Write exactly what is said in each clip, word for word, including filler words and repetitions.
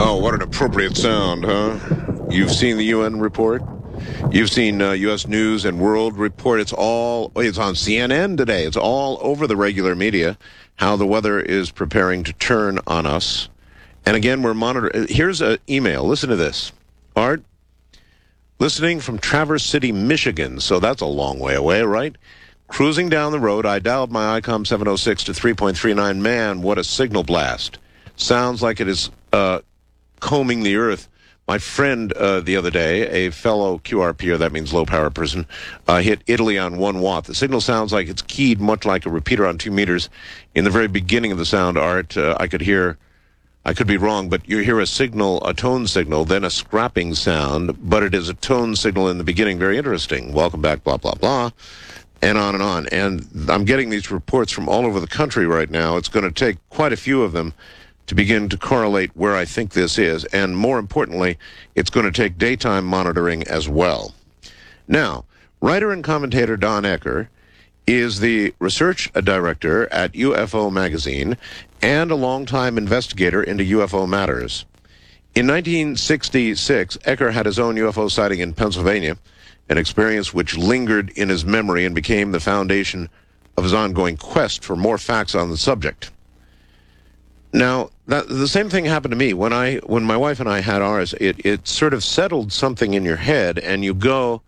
Oh, what an appropriate sound, huh? You've seen the U N report? You've seen uh, U S News and World Report. It's all, it's on C N N today. It's all over the regular media, how the weather is preparing to turn on us. And again, we're monitoring. Here's an email. Listen to this. Art, listening from Traverse City, Michigan. So that's a long way away, right? Cruising down the road, I dialed my I COM seven oh six to three point three nine. Man, what a signal blast. Sounds like it is uh, combing the earth. My friend uh, the other day, a fellow Q R P, or that means low-power person, uh, hit Italy on one watt. The signal sounds like it's keyed much like a repeater on two meters. In the very beginning of the sound, Art, uh, I could hear, I could be wrong, but you hear a signal, a tone signal, then a scrapping sound, but it is a tone signal in the beginning. Very interesting. Welcome back, blah, blah, blah, and on and on. And I'm getting these reports from all over the country right now. It's going to take quite a few of them to begin to correlate where I think this is. And more importantly, it's going to take daytime monitoring as well. Now, writer and commentator Don Ecker is the research director at U F O Magazine and a longtime investigator into U F O matters. In nineteen sixty-six, Ecker had his own U F O sighting in Pennsylvania, an experience which lingered in his memory and became the foundation of his ongoing quest for more facts on the subject. Now, that, the same thing happened to me. When I, when my wife and I had ours, it, it sort of settled something in your head, and you go,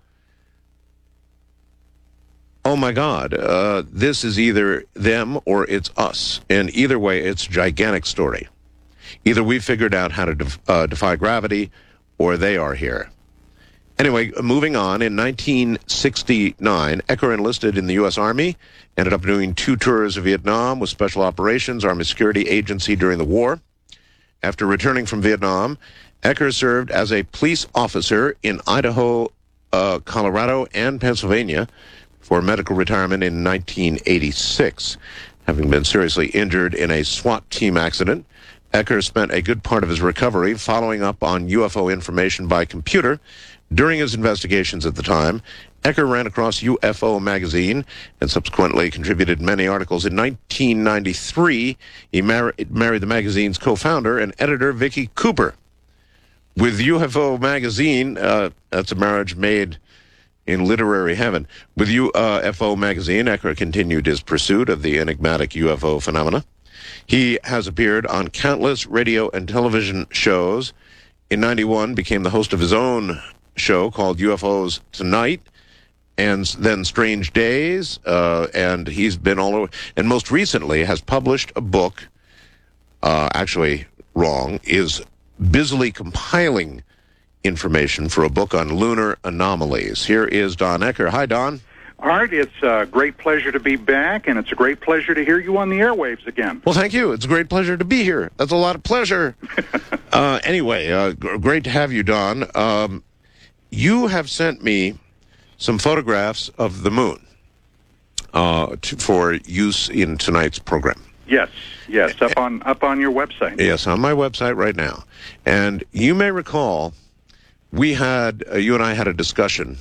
oh my God, uh, this is either them or it's us. And either way, it's a gigantic story. Either we figured out how to def- uh, defy gravity, or they are here. Anyway, moving on, in nineteen sixty-nine, Ecker enlisted in the U S Army, ended up doing two tours of Vietnam with Special Operations, Army Security Agency during the war. After returning from Vietnam, Ecker served as a police officer in Idaho, uh, Colorado, and Pennsylvania for medical retirement in nineteen eighty-six. Having been seriously injured in a SWAT team accident, Ecker spent a good part of his recovery following up on U F O information by computer. During his investigations at the time, Ecker ran across U F O Magazine and subsequently contributed many articles. In nineteen ninety-three, he mar- married the magazine's co-founder and editor, Vicky Cooper. With U F O Magazine, uh, that's a marriage made in literary heaven. With U F O Magazine, Ecker continued his pursuit of the enigmatic U F O phenomena. He has appeared on countless radio and television shows. In ninety-one, became the host of his own show called U F Os Tonight, and then Strange Days, uh, and he's been all over, and most recently has published a book, uh, actually wrong, is busily compiling information for a book on lunar anomalies. Here is Don Ecker. Hi, Don. Art, it's a great pleasure to be back, and it's a great pleasure to hear you on the airwaves again. Well, thank you. It's a great pleasure to be here. That's a lot of pleasure. uh, anyway, uh, g- great to have you, Don. Um, you have sent me some photographs of the moon uh, to, for use in tonight's program. Yes, yes, up on up on your website. Yes, on my website right now. And you may recall, we had, uh, you and I had a discussion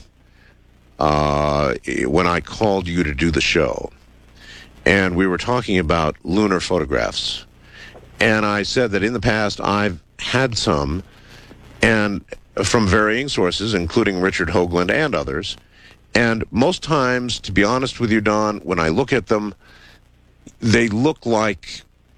uh, when I called you to do the show. And we were talking about lunar photographs. And I said that in the past I've had some, and from varying sources, including Richard Hoagland and others. And most times, to be honest with you, Don, when I look at them, they look like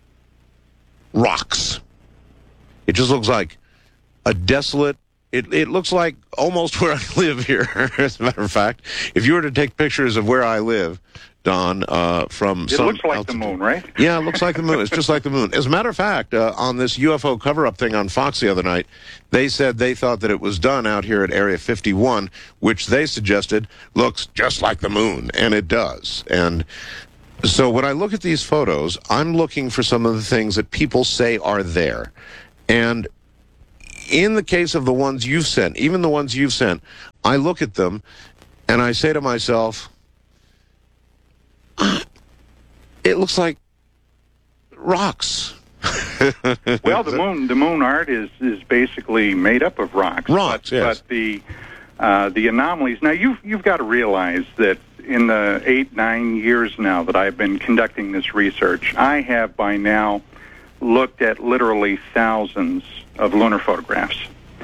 rocks. It just looks like a desolate, it, it looks like almost where I live here, as a matter of fact. If you were to take pictures of where I live, Don, uh, from It some looks like altitude. the moon, right? Yeah, it looks like the moon. It's just like the moon. As a matter of fact, uh, on this U F O cover-up thing on Fox the other night, they said they thought that it was done out here at Area fifty-one, which they suggested looks just like the moon, and it does. And so when I look at these photos, I'm looking for some of the things that people say are there. And in the case of the ones you've sent, even the ones you've sent, I look at them and I say to myself, it looks like rocks. Well, the moon, the moon art is, is basically made up of rocks. Rocks, but, yes. But the uh, the anomalies. Now, you've you've got to realize that in the eight nine years now that I've been conducting this research, I have by now looked at literally thousands of lunar photographs.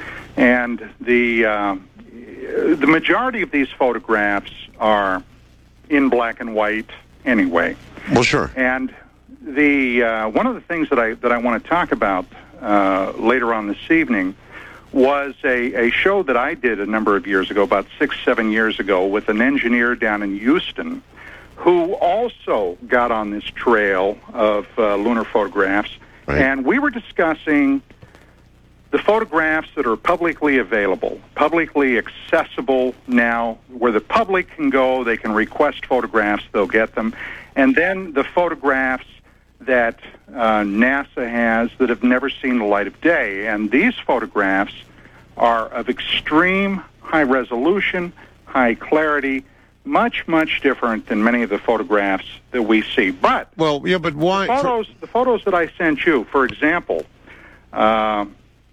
And the uh, the majority of these photographs are in black and white anyway. Well, sure. And the uh, one of the things that I that I want to talk about uh, later on this evening was a, a show that I did a number of years ago, about six, seven years ago, with an engineer down in Houston who also got on this trail of uh, lunar photographs. Right. And we were discussing the photographs that are publicly available, publicly accessible now, where the public can go, they can request photographs, they'll get them. And then the photographs that uh, NASA has that have never seen the light of day. And these photographs are of extreme high resolution, high clarity, much, much different than many of the photographs that we see. But well, yeah, but why? The photos, the photos that I sent you, for example, uh,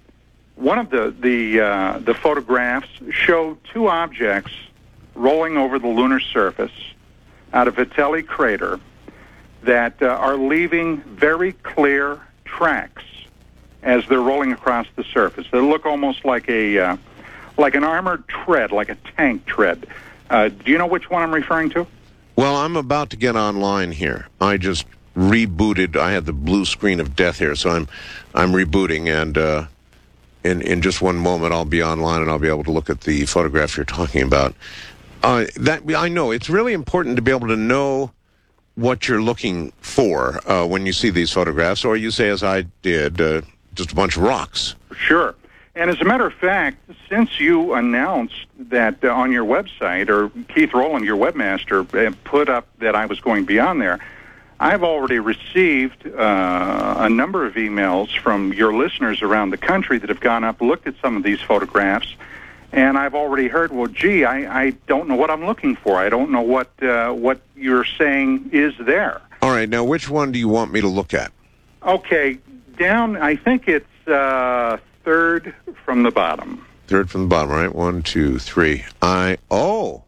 one of the the uh, the photographs show two objects rolling over the lunar surface out of Vitelli crater that uh, are leaving very clear tracks as they're rolling across the surface. They look almost like a uh, like an armored tread, like a tank tread. Uh, do you know which one I'm referring to? Well, I'm about to get online here. I just rebooted. I had the blue screen of death here, so I'm I'm rebooting, and uh, in in just one moment I'll be online and I'll be able to look at the photograph you're talking about. Uh, that I know it's really important to be able to know what you're looking for uh, when you see these photographs, or you say, as I did, uh, just a bunch of rocks. Sure. And as a matter of fact, since you announced that uh, on your website, or Keith Rowland, your webmaster, uh, put up that I was going to be on there, I've already received uh, a number of emails from your listeners around the country that have gone up, looked at some of these photographs, and I've already heard, well, gee, I, I don't know what I'm looking for. I don't know what uh, what you're saying is there. All right, now which one do you want me to look at? Okay, down, I think it's uh, third from the bottom. Third from the bottom, right? One, two, three. I, oh.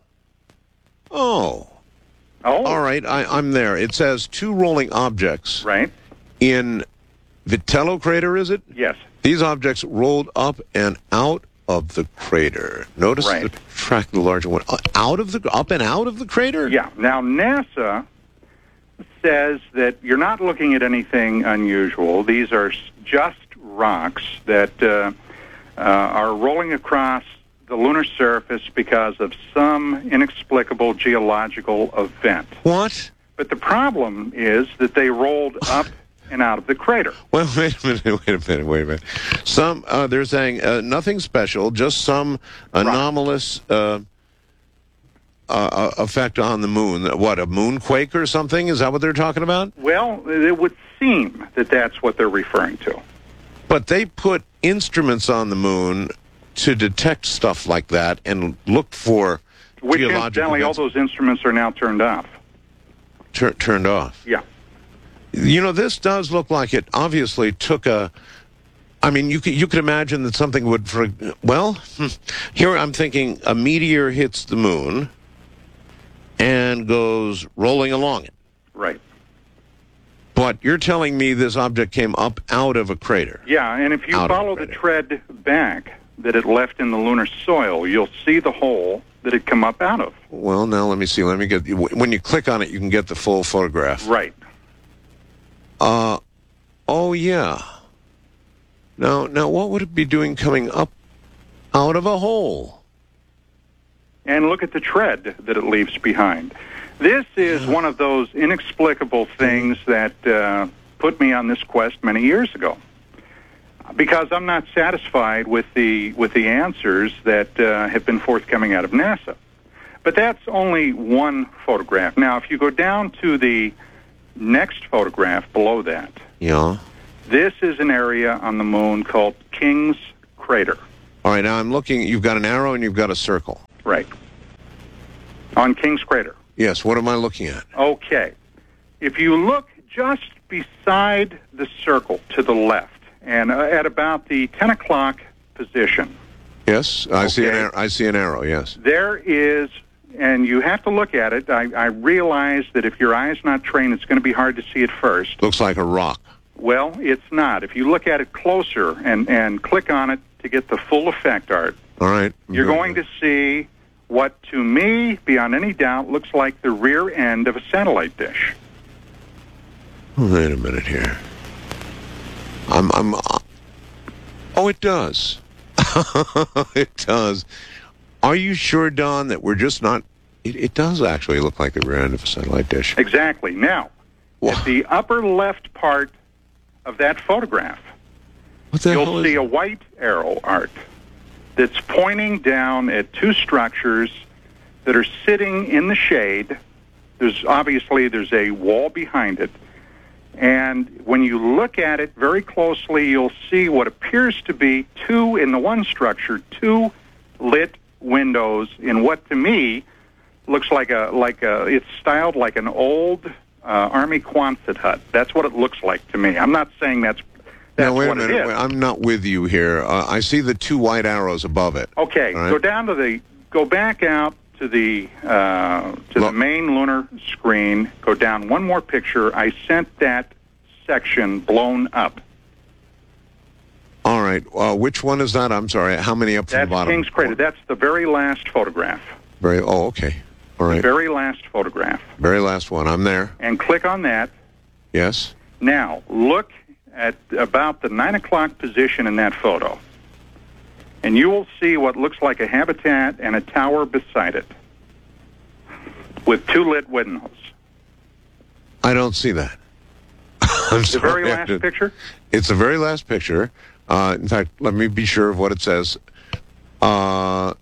Oh. Oh. All right, I, I'm there. It says two rolling objects. Right. In Vitello crater, is it? Yes. These objects rolled up and out of the crater. Notice right. the track of the larger one. Uh, out of the, up and out of the crater? Yeah. Now, NASA says that you're not looking at anything unusual. These are just rocks that uh, uh, are rolling across the lunar surface because of some inexplicable geological event. What? But the problem is that they rolled up and out of the crater. Well, wait a minute, wait a minute, wait a minute. Some, uh, they're saying uh, nothing special, just some anomalous uh, uh, effect on the moon. What, a moonquake or something? Is that what they're talking about? Well, it would seem that that's what they're referring to. But they put instruments on the moon to detect stuff like that and look for Which, geological incidentally, all those instruments are now turned off. Tur- turned off. Yeah. You know, this does look like it obviously took a... I mean, you could, you could imagine that something would... For, well, here I'm thinking a meteor hits the moon and goes rolling along it. Right. But you're telling me this object came up out of a crater. Yeah, and if you Out follow of a the crater. tread back that it left in the lunar soil, you'll see the hole that it come up out of. Well, now let me see. Let me get... When you click on it, you can get the full photograph. Right. Uh, oh, yeah. Now, now, what would it be doing coming up out of a hole? And look at the tread that it leaves behind. This is one of those inexplicable things that uh, put me on this quest many years ago, because I'm not satisfied with the with the answers that uh, have been forthcoming out of NASA. But that's only one photograph. Now, if you go down to the next photograph below that, Yeah. this is an area on the moon called King's Crater. All right, now I'm looking. You've got an arrow and you've got a circle. Right. On King's Crater. Yes, what am I looking at? Okay. If you look just beside the circle to the left, and uh, at about the ten o'clock position, Yes, I see an Okay. arrow. I see an arrow, yes. there is, and you have to look at it. I, I realize that if your eye's not trained, it's going to be hard to see it first. Looks like a rock. Well, it's not. If you look at it closer and, and click on it to get the full effect, Art, All right. you're Good. going to see what, to me, beyond any doubt, looks like the rear end of a satellite dish. Wait a minute here. I'm. I'm. Uh, oh, it does. It does. Are you sure, Don, that we're just not? It, it does actually look like the rear end of a satellite dish. Exactly. Now, Wow. at the upper left part of that photograph, What the hell you'll is see a white arrow, Art, that's pointing down at two structures that are sitting in the shade. There's obviously there's a wall behind it. And when you look at it very closely, you'll see what appears to be two, in the one structure, two lit windows in what to me looks like a, like a, it's styled like an old uh, Army Quonset hut. That's what it looks like to me. I'm not saying that's, that's Now, wait a what it minute. is. Wait, I'm not with you here. Uh, I see the two white arrows above it. Okay, All right. go down to the, go back out to the uh, to Look. the main lunar screen. Go down one more picture. I sent that section blown up. All right. Uh, which one is that? I'm sorry. How many up from That's the bottom? King's Crater. That's the very last photograph. Very. Oh, okay. All right. Very last photograph. Very last one. I'm there. And click on that. Yes. Now, look at about the nine o'clock position in that photo. And you will see what looks like a habitat and a tower beside it with two lit windows. I don't see that. I'm The sorry, very I have last to- picture? It's the very last picture. Uh, in fact, let me be sure of what it says. Uh,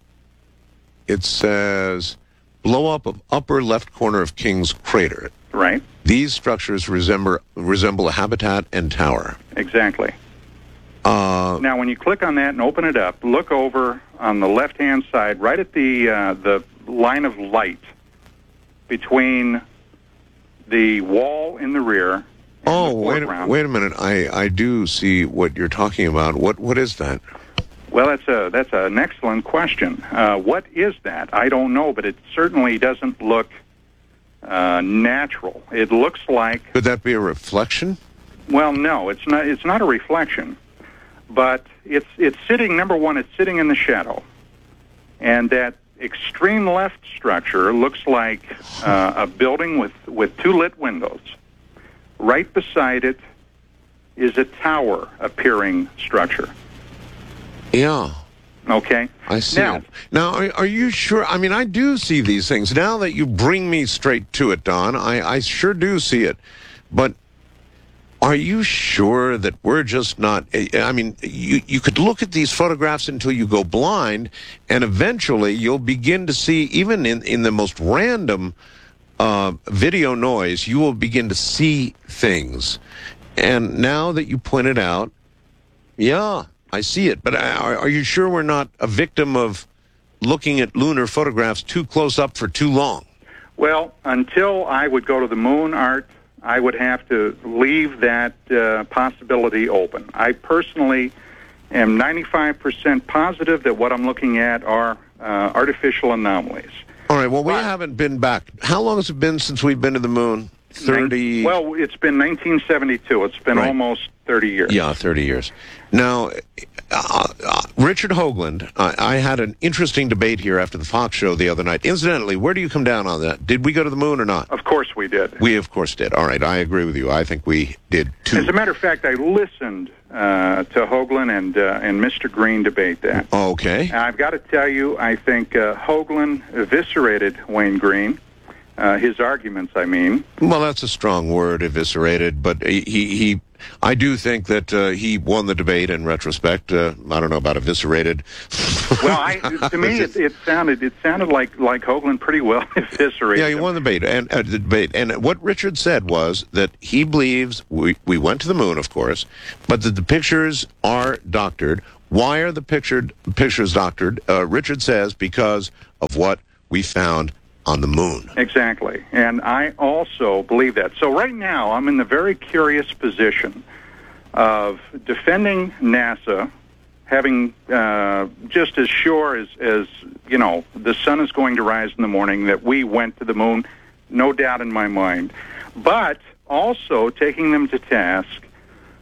it says, blow up of upper left corner of King's Crater. Right, These structures resemble resemble a habitat and tower. exactly. Uh, Now, when you click on that and open it up, look over on the left-hand side, right at the uh, the line of light between the wall in the rear and oh, the wait a, foreground. wait a minute. I, I do see what you're talking about. What What is that? Well, that's a that's an excellent question. Uh, what is that? I don't know, but it certainly doesn't look uh, natural. It looks like, Could that be a reflection? well, no, it's not. It's not a reflection, but it's it's sitting. Number one, it's sitting in the shadow, and that extreme left structure looks like uh, a building with with two lit windows. Right beside it is a tower appearing structure. Yeah. Okay. I see Now, it. Now, are, are you sure? I mean, I do see these things. Now that you bring me straight to it, Don, I, I sure do see it. But are you sure that we're just not... I mean, you, you could look at these photographs until you go blind, and eventually you'll begin to see, even in, in the most random uh, video noise, you will begin to see things. And now that you point it out, yeah... I see it, but are, are you sure we're not a victim of looking at lunar photographs too close up for too long? well, until I would go to the moon, Art, I would have to leave that uh, possibility open. I personally am ninety-five percent positive that what I'm looking at are uh, artificial anomalies. All right, well, we But- haven't been back. How long has it been since we've been to the moon? thirty... Well, it's been nineteen seventy-two. It's been Right. almost thirty years. Yeah, thirty years. Now, uh, uh, Richard Hoagland, uh, I had an interesting debate here after the Fox show the other night. Incidentally, where do you come down on that? Did we go to the moon or not? Of course we did. We, of course, did. All right, I agree with you. I think we did, too. As a matter of fact, I listened uh, to Hoagland and uh, and Mister Green debate that. Okay. And I've got to tell you, I think uh, Hoagland eviscerated Wayne Green. Uh, his arguments, I mean. Well, that's a strong word, eviscerated, but he, he I do think that uh, he won the debate in retrospect. Uh, I don't know about eviscerated. Well, I, to me, it, it sounded it sounded like like Hoagland pretty well eviscerated. Yeah, he him. won the debate, and uh, the debate. And what Richard said was that he believes we we went to the moon, of course, but that the pictures are doctored. Why are the pictured pictures doctored? Uh, Richard says because of what we found on the moon. Exactly. And I also believe that. So right now, I'm in the very curious position of defending NASA, having uh, just as sure as, as, you know, the sun is going to rise in the morning, that we went to the moon, no doubt in my mind, but also taking them to task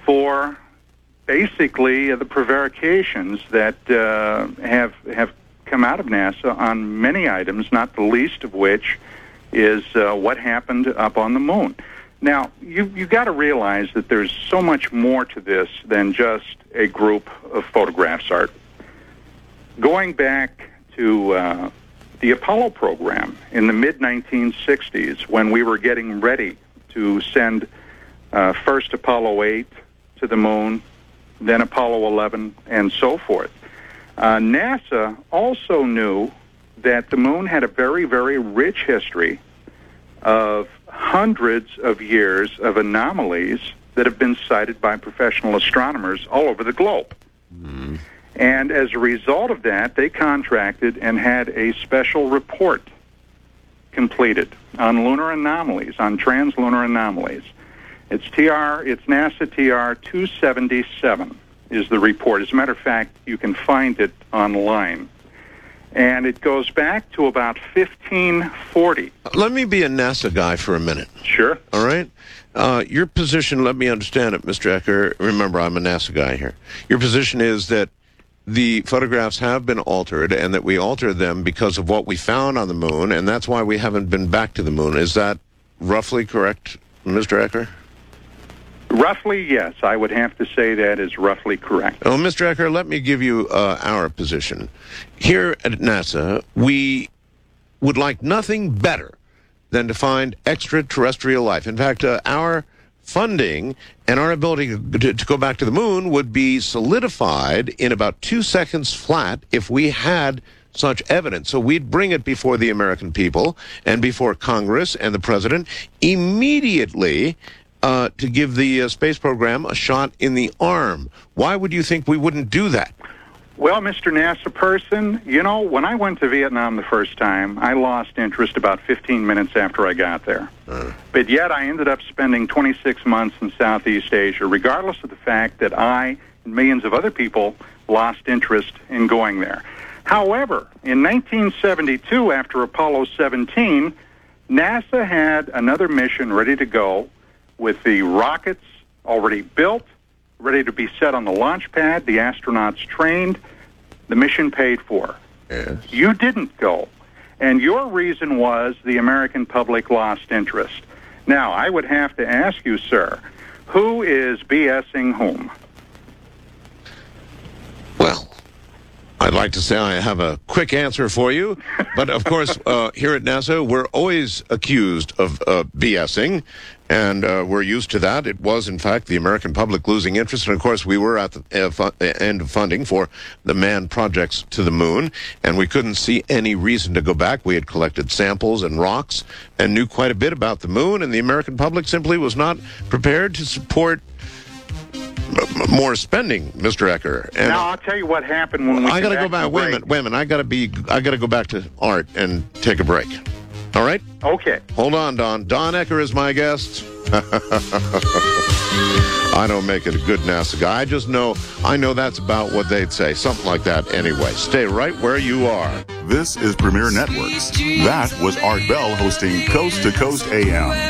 for basically the prevarications that uh, have have come out of NASA on many items, not the least of which is uh, what happened up on the moon. Now, you you got to realize that there's so much more to this than just a group of photographs, Art. Going back to uh, the Apollo program in the mid nineteen sixties, when we were getting ready to send uh, first Apollo eight to the moon, then Apollo eleven, and so forth, uh, NASA also knew that the moon had a very, very rich history of hundreds of years of anomalies that have been cited by professional astronomers all over the globe. Mm. And as a result of that, they contracted and had a special report completed on lunar anomalies, on translunar anomalies. It's T R, it's NASA T R two seventy-seven is the report. As a matter of fact, you can find it online. And it goes back to about fifteen forty. Let me be a NASA guy for a minute. Sure. All right? Uh, your position, let me understand it, Mister Ecker. Remember, I'm a NASA guy here. Your position is that the photographs have been altered and that we altered them because of what we found on the moon, and that's why we haven't been back to the moon. Is that roughly correct, Mister Ecker? Roughly, yes. I would have to say that is roughly correct. Oh, Mister Ecker, let me give you uh, our position. Here at NASA, we would like nothing better than to find extraterrestrial life. In fact, uh, our funding and our ability to, to go back to the moon would be solidified in about two seconds flat if we had such evidence. So we'd bring it before the American people and before Congress and the president immediately uh, to give the uh, space program a shot in the arm. Why would you think we wouldn't do that? Well, Mister NASA person, you know, when I went to Vietnam the first time, I lost interest about fifteen minutes after I got there. Uh. But yet I ended up spending twenty-six months in Southeast Asia, regardless of the fact that I and millions of other people lost interest in going there. However, in nineteen seventy-two, after Apollo seventeen, NASA had another mission ready to go with the rockets already built, ready to be set on the launch pad, the astronauts trained, the mission paid for. Yes. You didn't go. And your reason was the American public lost interest. Now, I would have to ask you, sir, who is BSing whom? Well, I'd like to say I have a quick answer for you, but of course, uh, here at NASA, we're always accused of uh, BSing, and uh, we're used to that. It was, in fact, the American public losing interest, and of course, we were at the uh, fu- end of funding for the manned projects to the moon, and we couldn't see any reason to go back. We had collected samples and rocks and knew quite a bit about the moon, and the American public simply was not prepared to support more spending, Mister Ecker. And now I'll tell you what happened when we. I got to go back. Wait a break. minute. Wait a minute. I got to be. I got to go back to Art and take a break. All right. Okay. Hold on, Don. Don Ecker is my guest. I don't make it a good NASA guy. I just know. I know that's about what they'd say. Something like that. Anyway, stay right where you are. This is Premier Networks. That was Art Bell hosting Coast to Coast A M.